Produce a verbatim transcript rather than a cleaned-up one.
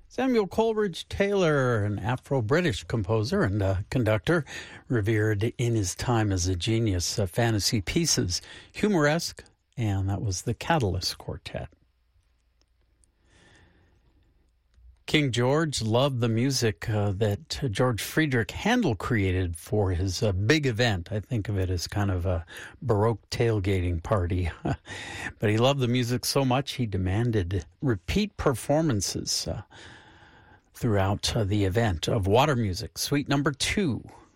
Samuel Coleridge Taylor, an Afro-British composer and uh, conductor, revered in his time as a genius. Uh, fantasy pieces, humoresque, and that was the Catalyst Quartet. King George loved the music uh, that George Friedrich Handel created for his uh, big event. I think of it as kind of a Baroque tailgating party. But he loved the music so much he demanded repeat performances uh, throughout uh, the event of Water Music, Suite Number Two.